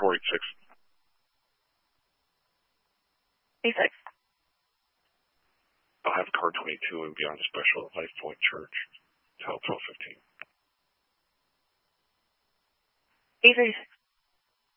486. A6. I'll have car 22 and beyond special at Life Point Church till 12:15. A36.